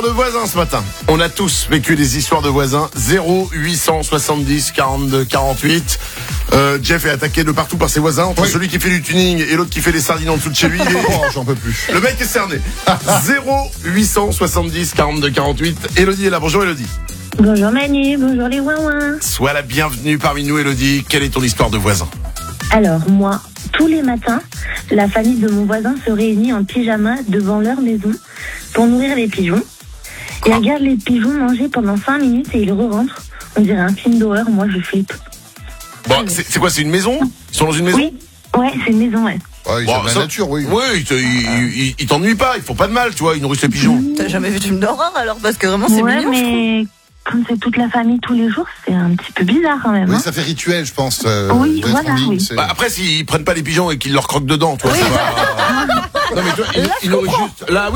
De voisins ce matin. On a tous vécu des histoires de voisins. 0870 42 48. Jeff est attaqué de partout par ses voisins. Entre celui qui fait du tuning et l'autre qui fait les sardines en dessous de chez lui. J'en peux plus. Le mec est cerné. 0870 42 48. Elodie est là. Bonjour Elodie. Bonjour Manu, bonjour les ouin-ouin. Sois la bienvenue parmi nous Elodie. Quelle est ton histoire de voisin? Alors moi, tous les matins, la famille de mon voisin se réunit en pyjama devant leur maison pour nourrir les pigeons. Ils regardent les pigeons manger pendant 5 minutes et ils re-rentrent. On dirait un film d'horreur, moi je flippe. Bon, c'est quoi, c'est une maison? Ils sont dans une maison? Oui, ouais, c'est une maison, ouais. Ouais, Bon, la nature, oui. Oui, ils t'ennuient pas, ils font pas de mal, tu vois, ils nourrissent les pigeons. T'as jamais vu de film d'horreur alors? Parce que vraiment c'est ouais, mignon, mais comme c'est toute la famille tous les jours, c'est un petit peu bizarre quand même. Oui, Hein. ça fait rituel, je pense. Oui, d'être voilà, en ligne, oui. c'est- Bah, après, s'ils prennent pas les pigeons et qu'ils leur croquent dedans, toi, ça va. Non, mais toi, ils nourrissent juste. Là, oui.